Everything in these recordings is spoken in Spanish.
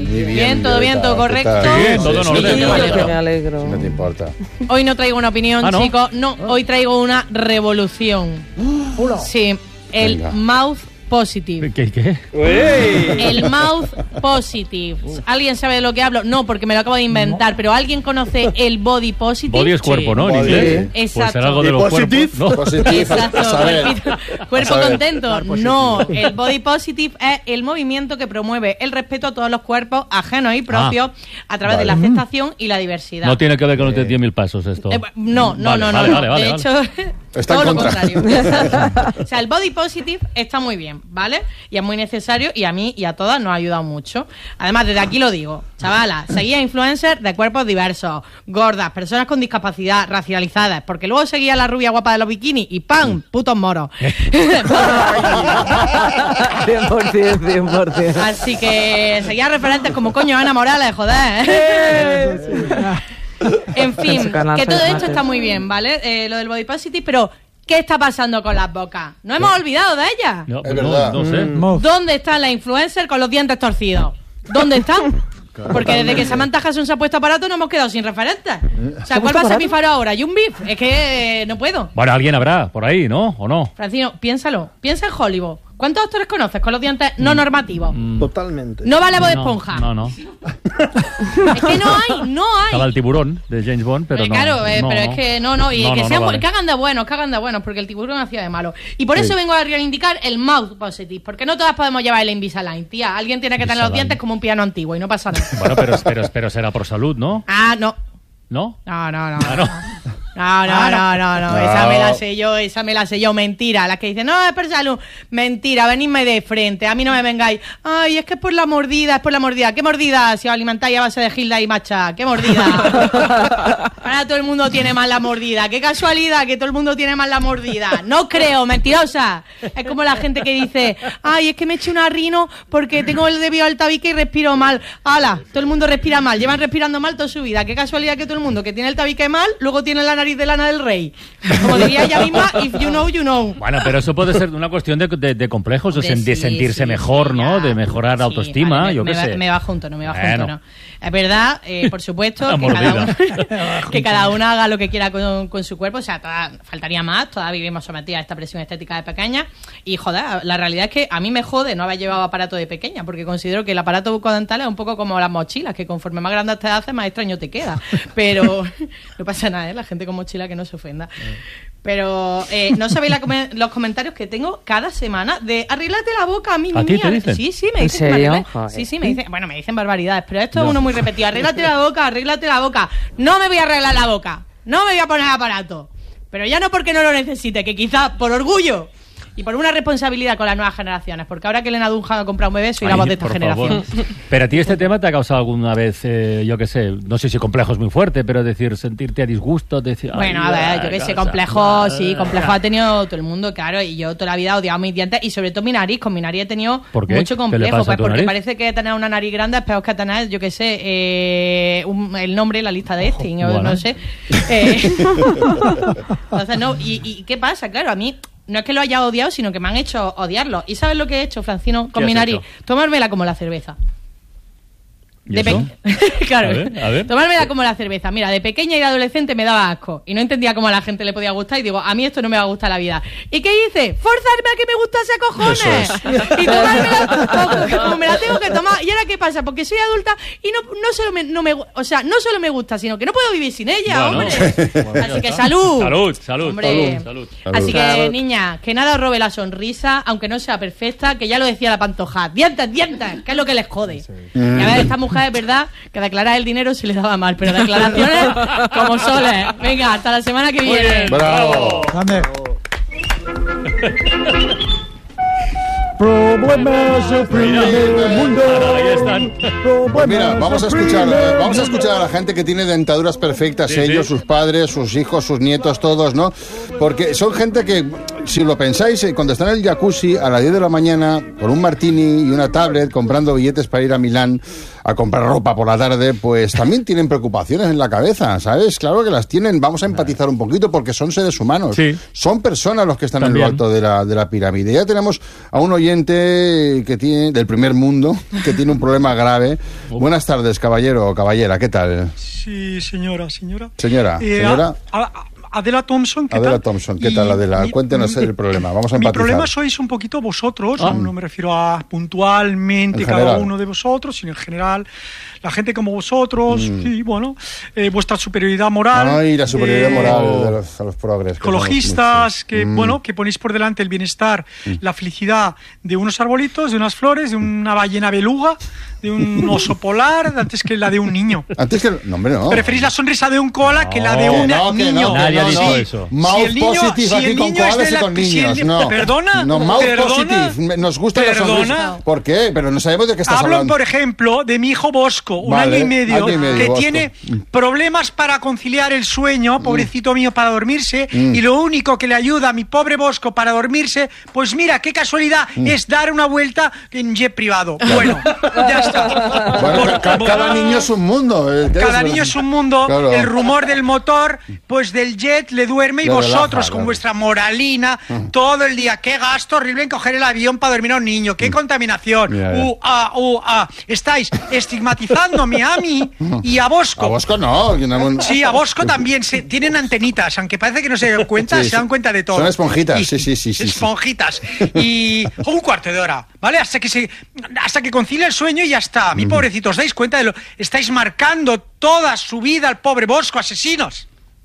Bien, todo correcto. Sí, todo no me alegro. No te importa. Hoy no traigo una opinión, ¿no? chicos. No, hoy traigo una revolución. Sí, el Venga. mouth positive. ¿Qué? El mouth positive. ¿Alguien sabe de lo que hablo? No, porque me lo acabo de inventar, pero ¿alguien conoce el body positive? Body es cuerpo, ¿no? En Body. inglés. Exacto. Pues será algo de los Positive. cuerpos, ¿no? Positive. Exacto, A saber. cuerpo A saber. contento. No, el body positive es el movimiento que promueve el respeto a todos los cuerpos ajenos y propios a través de la aceptación y la diversidad. No tiene que ver con los 10.000 pasos esto. No. Vale, De hecho, Está todo en lo contra. contrario. O sea, el body positive está muy bien, ¿vale? Y es muy necesario y a mí y a todas nos ha ayudado mucho. Además, desde aquí lo digo, chavalas, seguía influencers de cuerpos diversos, gordas, personas con discapacidad, racializadas, porque luego seguía la rubia guapa de los bikinis y ¡pam! Putos moros. 100%. Así que seguía referentes como coño Ana Morales, joder. En fin, Su canal que todo Fred esto está muy bien, ¿vale? Lo del body positive, pero ¿qué está pasando con las bocas? No hemos olvidado de ellas. No, Es verdad. No sé. ¿Dónde están las influencers con los dientes torcidos? ¿Dónde están? Porque desde que Samantha Hudson se ha puesto aparato no hemos quedado sin referentes. O sea, ¿cuál va a ser mi faro ahora? ¿Y un beef? Es que no puedo. Bueno, alguien habrá por ahí, ¿no? ¿O no? Francino, piénsalo. Piensa en Hollywood. ¿Cuántos actores conoces con los dientes no normativos? Totalmente. No vale voz de esponja. No. Es que no hay. Estaba el tiburón de James Bond, pero no. Claro, no. pero es que no. Y que sean vale. que hagan de buenos, porque el tiburón hacía de malo. Y por eso vengo a reivindicar el mouth positive, porque no todas podemos llevar el Invisalign, tía. Alguien tiene que tener los Invisalign. dientes como un piano antiguo y no pasa nada. Bueno, pero será por salud, ¿no? Ah, no. ¿No? No. Ah, no. No. Esa me la sé yo, mentira. Las que dicen, no, es por salud. Mentira, venidme de frente. A mí no me vengáis. Ay, es que es por la mordida. ¿Qué mordida? Si os alimentáis a base de Gilda y Macha. ¿Qué mordida? Ahora todo el mundo tiene mal la mordida. Qué casualidad que todo el mundo tiene mal la mordida. No creo, mentirosa. Es como la gente que dice, ay, es que me eché una rino porque tengo el debido al tabique y respiro mal. ¡Hala! Todo el mundo respira mal. Llevan respirando mal toda su vida. Qué casualidad que todo el mundo que tiene el tabique mal, luego tiene la nariz de Lana del Rey. Como diría ella misma, if you know, you know. Bueno, pero eso puede ser una cuestión de complejos, de sentirse mejor, ¿no? ya. De mejorar la autoestima, vale, yo qué sé. me bajo un tono. Bueno. Es verdad, por supuesto, La que mordida. que cada una haga lo que quiera con su cuerpo. O sea, faltaría más. Todas vivimos sometidas a esta presión estética de pequeña. Y, joder, la realidad es que a mí me jode no haber llevado aparato de pequeña, porque considero que el aparato bucodental es un poco como las mochilas, que conforme más grande te haces, más extraño te queda. Pero no pasa nada, ¿eh? La gente con mochila que no se ofenda. Pero no sabéis los comentarios que tengo cada semana de arréglate la boca, mi ¿A ti niña. te dicen? Sí, me ¿En dicen que serio? me arregle. Joder. Sí, me dicen, bueno, me dicen barbaridades, pero esto es uno muy repetido. Arréglate la boca. No me voy a arreglar la boca. No me voy a poner aparato. Pero ya no porque no lo necesite, que quizás por orgullo y por una responsabilidad con las nuevas generaciones, porque ahora que Elena Dunham ha comprado un bebé, soy la voz de esta por generación. favor. Pero a ti este tema te ha causado alguna vez, yo qué sé, no sé si complejo es muy fuerte, pero decir, sentirte a disgusto, decir... Bueno, a ver, yo qué sé, complejos ha tenido todo el mundo, claro, y yo toda la vida he odiado mis dientes y sobre todo mi nariz. Con mi nariz he tenido ¿Por qué? mucho ¿Qué le complejo, pasa a pues tu porque nariz? parece que tener una nariz grande es peor que tener, yo qué sé, el nombre, la lista de Epstein, o Bueno. no sé. Entonces, no, ¿y qué pasa? Claro, a mí... No es que lo haya odiado, sino que me han hecho odiarlo. ¿Y sabes lo que he hecho, Francino, con ¿Qué mi has nariz? hecho? Tomármela como la cerveza. ¿Y eso? Claro, A ver. tomármela como la cerveza. Mira, de pequeña y de adolescente me daba asco y no entendía cómo a la gente le podía gustar y digo, a mí esto no me va a gustar la vida. ¿Y qué hice? Forzarme a que me gustase a cojones y tomármela como me la tengo que tomar. ¿Y ahora qué pasa? Porque soy adulta y no solo me gusta, sino que no puedo vivir sin ella, Bueno. hombre. Así que salud. Salud. Hombre. Salud. Así que, Salud. niña, que nada os robe la sonrisa, aunque no sea perfecta, que ya lo decía la Pantoja. Dientes, que es lo que les jode. Y a ver, esta mujer es verdad que declarar el dinero se le daba mal, pero declaraciones como soles. Venga, hasta la semana que viene. ¡Bravo! Grande. Problemas del primer mundo. Ahí están. Pues mira, vamos a escuchar a la gente que tiene dentaduras perfectas, Sí, ellos, sí. sus padres, sus hijos, sus nietos, todos, ¿no? Porque son gente que si lo pensáis, cuando está en el jacuzzi a las 10 de la mañana con un martini y una tablet comprando billetes para ir a Milán a comprar ropa por la tarde, pues también tienen preocupaciones en la cabeza, ¿sabes? Claro que las tienen. Vamos a empatizar un poquito porque son seres humanos. Sí. Son personas los que están También. en lo alto de la pirámide. Ya tenemos a un oyente que tiene del primer mundo que tiene un problema grave. Buenas tardes, caballero o caballera, ¿qué tal? Sí, señora. Señora. Adela Thompson, ¿qué Adela tal? Thompson, ¿qué tal, Adela? Cuéntenos el problema, vamos a empatizar. Mi problema sois un poquito vosotros, no me refiero a puntualmente En cada general. uno de vosotros, sino en general, la gente como vosotros, y bueno, vuestra superioridad moral. Ay, la superioridad moral de a los progres. ecologistas, que bueno, que ponéis por delante el bienestar, la felicidad de unos arbolitos, de unas flores, de una ballena beluga, de un oso polar, antes que la de un niño. Antes que... No, hombre, no. Preferís la sonrisa de un koala que la de un niño. Nadie ha dicho Sí. eso. Mouth positive aquí con koalas y con niños. No. ¿Perdona? No, mouth ¿Perdona? positive. Nos gusta la ¿Perdona? sonrisa. ¿Por qué? Pero no sabemos de qué estás Hablo, hablando. por ejemplo, de mi hijo Bosco, un Vale, año y medio, que Bosco. tiene problemas para conciliar el sueño, pobrecito mío, para dormirse, y lo único que le ayuda a mi pobre Bosco para dormirse, pues mira, qué casualidad, es dar una vuelta en jet privado. Bueno, ya está. Bueno, cada niño es un mundo. Cada niño es un mundo, Claro. el rumor del motor, pues del jet le duerme y Le vosotros relaja, con claro. vuestra moralina todo el día. Qué gasto horrible en coger el avión para dormir a un niño, qué contaminación. Ya. Estáis estigmatizándome a mí y a Bosco. A Bosco no. Sí, a Bosco también tienen antenitas, aunque parece que no se dan cuenta, Sí, se dan cuenta de todo. son esponjitas, Y- sí. Esponjitas. Y un cuarto de hora, ¿vale? Hasta que concilie el sueño y ya está. Mi pobrecito, ¿os dais cuenta de lo? Estáis marcando toda su vida al pobre Bosco, asesinos.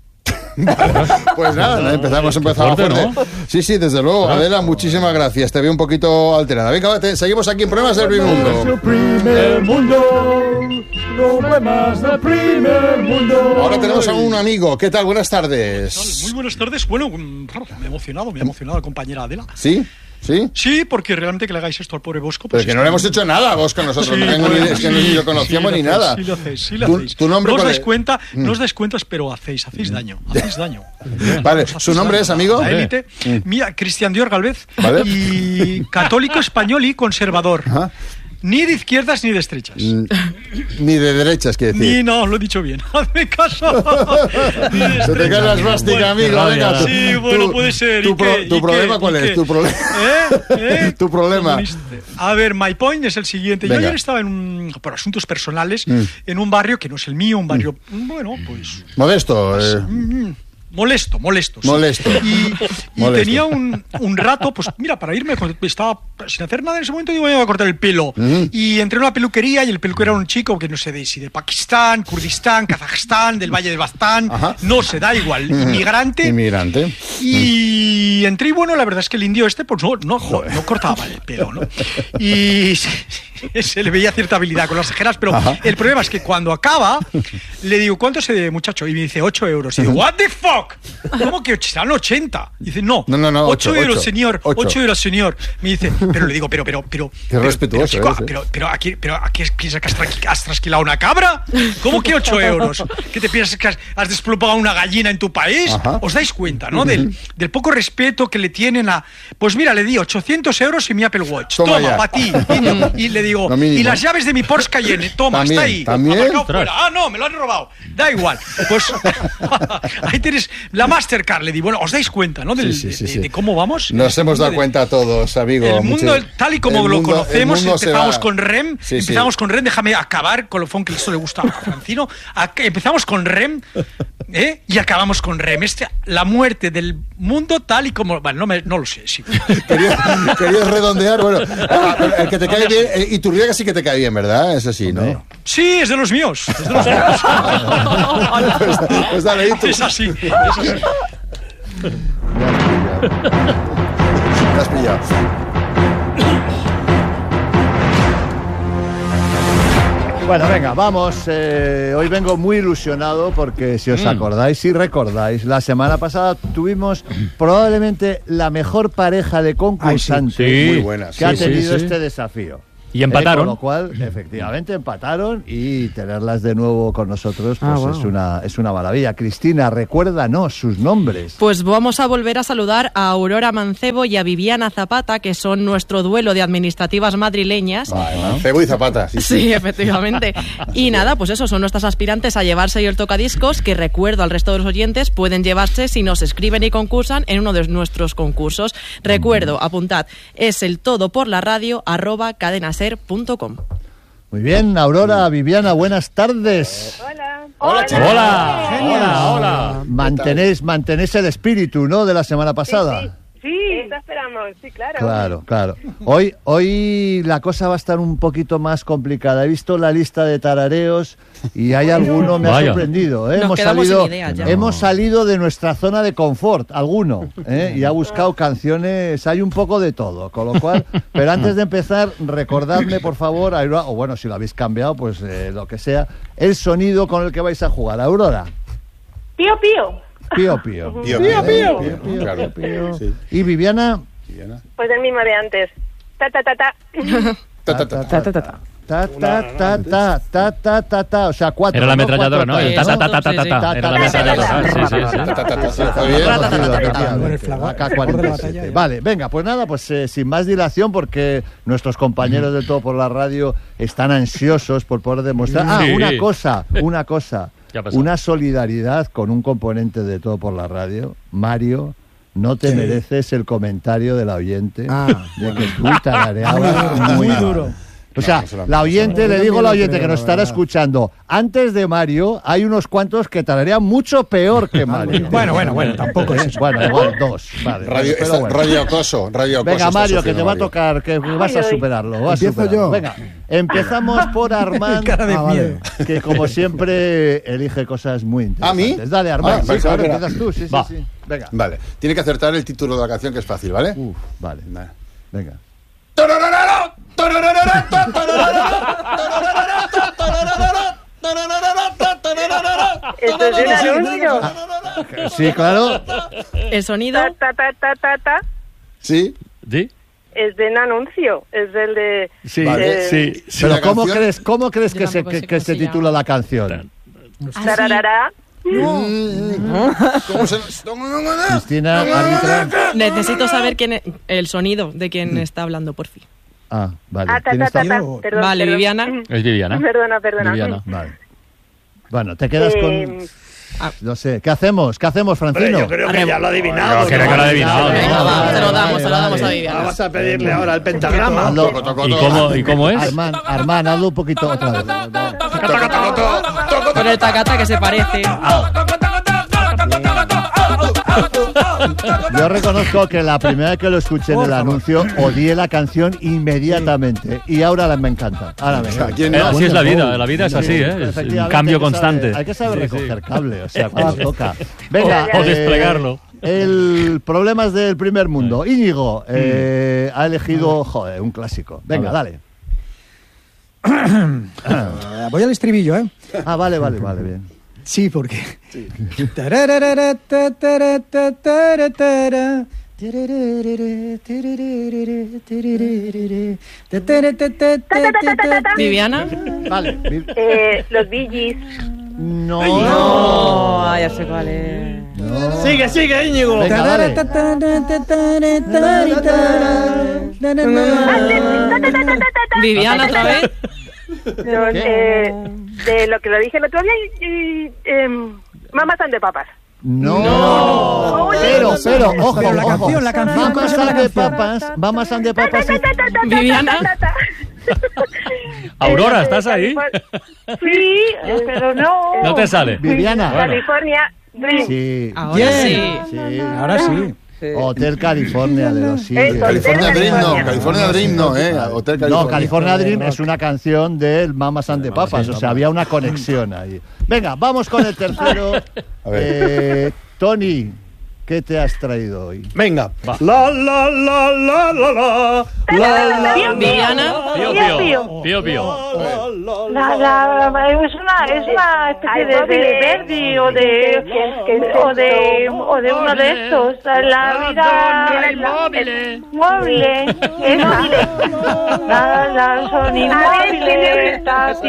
Pues nada, empezamos fuerte, fuerte. ¿no? Sí, desde luego. Adela, muchísimas gracias. Te veo un poquito alterada. Venga, seguimos aquí en Problemas del Primer Mundo. Primer mundo, problemas del primer mundo. Ahora tenemos a un amigo. ¿Qué tal? Buenas tardes. Muy buenas tardes. Bueno, me ha emocionado la compañera Adela. ¿Sí? ¿Sí? Sí, porque realmente que le hagáis esto al pobre Bosco... Pero pues es que no le hemos hecho nada a Bosco nosotros. Sí, No tengo bueno, es que ni lo conocíamos sí, ni nada. Sí lo hacéis. ¿Tu nombre no os cuál dais es? cuenta, no os dais cuenta, pero hacéis daño. Vale, Os ¿su hacéis nombre daño. es, amigo? La élite. Mira, Cristian Dior Galvez. Vale. Y católico español y conservador. Ajá. Ni de izquierdas ni de estrechas. Ni de derechas, quiere decir. Ni, no, lo he dicho bien. Hazme caso. Ni de Se te cae la estrechas. esvástica, Bueno, amigo. Venga, sí, bueno, puede ser. ¿Y qué? ¿Tu ¿Y problema qué? cuál ¿Y es? qué? ¿Tu problema? Tu problema. Comunista. A ver, my point es el siguiente. Venga. Yo ayer estaba por asuntos personales en un barrio que no es el mío, un barrio, bueno, pues Modesto. molesto. Molesto. Y Molesto. tenía un rato, pues mira, para irme, estaba sin hacer nada en ese momento, digo, me voy a cortar el pelo. Y entré en una peluquería y el peluquero era un chico que no sé si de Pakistán, Kurdistán, Kazajstán, del Valle del Baztán, Ajá. no se da igual, inmigrante. Inmigrante. Y entré y bueno, la verdad es que el indio este pues no cortaba mal el pelo, ¿no? Y se le veía cierta habilidad con las ojeras, pero Ajá. el problema es que cuando acaba, le digo, ¿cuánto es de muchacho? Y me dice, 8 euros. Y digo, ¿what the fuck? ¿Cómo que serán 80? Y dice, no, No, 8 euros, ocho. señor, 8 euros, señor. Me dice, pero le digo, pero. Qué respetuoso chico, es, ¿eh? pero aquí piensas que has trasquilado una cabra. ¿Cómo que 8 euros? ¿Qué te piensas que has desplomado una gallina en tu país? Ajá. ¿Os dais cuenta, no? Del poco respeto que le tienen a... Pues mira, le di 800 euros y mi Apple Watch. Toma Toma, ya. para ti. Y le digo, Lo mínimo. y las llaves de mi Porsche Cayenne. Toma, También, está ahí. también. Aparcado fuera. Ah, no, me lo han robado. Da igual. Pues ahí tienes la Mastercard. Le di, bueno, ¿os dais cuenta, no? Sí. De cómo vamos. Nos hemos dado De- cuenta todos, amigo. El mundo, tal y como lo conocemos, el mundo se empezamos va. con REM, Sí. déjame acabar con lo que esto le gusta a Francino. Empezamos con REM y acabamos con REM. La muerte del mundo tal y como... Bueno, no lo sé, sí. Querías redondear, bueno. El que te cae bien, Iturriaga sí que te cae bien, ¿verdad? Es así, ¿no? Sí, es de los míos. Es de los míos. Pues dale, Itu. Es así. Te has pillado. Bueno, venga, vamos. Hoy vengo muy ilusionado porque si os acordáis, si recordáis, la semana pasada tuvimos probablemente la mejor pareja de concursantes Ay, sí. Muy buenas. que ha Sí, tenido sí. este desafío. Y empataron. Con lo cual, efectivamente, empataron y tenerlas de nuevo con nosotros pues es una maravilla. Cristina, recuérdanos sus nombres. Pues vamos a volver a saludar a Aurora Mancebo y a Viviana Zapata, que son nuestro duelo de administrativas madrileñas. Mancebo y Zapata, Sí, efectivamente. Y nada, pues eso, son nuestras aspirantes a llevarse hoy el tocadiscos, que recuerdo al resto de los oyentes, pueden llevarse si nos escriben y concursan en uno de nuestros concursos. Recuerdo, apuntad, es el todoporlaradio@cadenaser.com. Muy bien, Aurora, Viviana, buenas tardes. Hola. Mantenéis el espíritu, ¿no?, de la semana pasada. Sí, eso esperamos, sí, claro. Claro. Hoy la cosa va a estar un poquito más complicada. He visto la lista de tarareos y hay alguno, me ha sorprendido. Hemos salido de nuestra zona de confort, alguno, y ha buscado canciones, hay un poco de todo, con lo cual, pero antes de empezar, recordadme, por favor, Aurora, o bueno, si lo habéis cambiado, pues lo que sea, el sonido con el que vais a jugar. Aurora. Pío, pío. Pío. Claro. Sí. ¿Y Viviana? Pues el mismo de antes. Ta, ta, ta, ta. Ta, ta, ta, ta. Ta. O sea, 4. Era la ametralladora, ¿no? El Ta. Era la ametralladora. Sí. AK-47. Vale, venga, pues nada, pues sin más dilación, porque nuestros compañeros de Todo por la Radio están ansiosos por poder demostrar. Una cosa. Una solidaridad con un componente de Todo por la Radio. Mario, no te mereces el comentario del oyente de que tú tarareabas muy duro. O sea, la oyente, le digo a la oyente que nos estará escuchando, antes de Mario hay unos cuantos que tararean mucho peor que Mario. Bueno, tampoco es eso. Bueno, igual 2. Vale, Radio acoso. Venga, Mario, que te va a tocar, que vas a superarlo. Empiezo yo. Venga, empezamos por Armand, que como siempre elige cosas muy interesantes. ¿A mí? Dale, Armand. Sí, claro, empiezas tú. Sí. Venga. Vale, tiene que acertar el título de la canción, que es fácil, ¿vale? Vale. Venga. ¿Esto es un anuncio? Sí, claro. El sonido. Ta. ¿Sí? ¿Sí? Es de un anuncio, es del de... Sí, Vale. sí. Sí, Pero la ¿cómo canción? crees que Tampoco sé se cómo titula la canción? Tararara. ¿Cómo se...? Cristina, árbitra. Necesito saber el sonido de quién está hablando, por fin. Vale. Ta, ¿Tienes ta, todo? perdón. Vale, Viviana. Es Viviana. Perdona. Vale. Bueno, te quedas con... No sé, ¿qué hacemos, Francino? Yo creo que ya lo ha adivinado. Creo que lo ha adivinado. Venga, va, se lo damos a Viviana. Vamos a pedirle ahora el pentagrama. ¿Y cómo es? Armand, hazlo un poquito otra vez. Con el tacata que se parece. Yo reconozco que la primera vez que lo escuché en el anuncio odié la canción inmediatamente y ahora me encanta. Así es la vida es así, es un cambio constante. Hay que saber recoger cable, o sea, cuando toca. Venga, o desplegarlo. El problemas del primer mundo. Íñigo ha elegido, un clásico. Venga, dale. Voy al estribillo, ¿eh? Vale, bien. Sí, porque... Viviana. Vale. Los Bee Gees. No, ya sé cuál es. No. Sigue, Íñigo. Venga, dale. Viviana, otra vez. No, de lo que lo dije el otro día y Mamas and the Papas. No. Pero, ojo. La canción. Mamas and the Papas. Viviana. Aurora, ¿estás ahí? Sí, pero no. No te sale. Viviana. California Dream. Sí. Ahora sí. Ahora sí. Hotel California de los Sirius. California Dream no, Hotel California. No, California Dream es una canción del Mamas and the Papas, o sea, había una conexión ahí. Venga, vamos con el tercero. Tony, ¿qué te has traído hoy? Venga. La, la, la, la, la, la. Viviana. Pío. Es una especie de Verdi o de uno de estos. La vida... El móvil. Son inmóviles.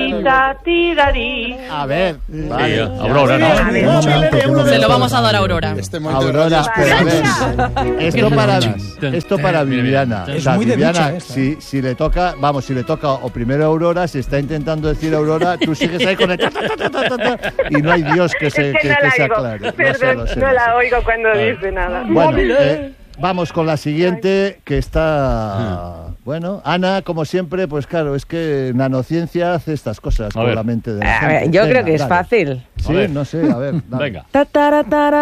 A ver, vale. Aurora, ¿no? Se lo vamos a dar a Aurora. Aurora, pero a ver, esto para Viviana. Es O sea, muy de Viviana, bicho esto. si le toca o primero Aurora, si está intentando decir Aurora, tú sigues ahí con el y no hay Dios que se aclare. Perdón, no la oigo cuando dice nada. Bueno, vamos con la siguiente, que está... Bueno, Ana, como siempre, pues claro, es que nanociencia hace estas cosas con la mente de la gente. Yo creo que es dale. fácil. Sí, no sé, a ver. Dale. Venga.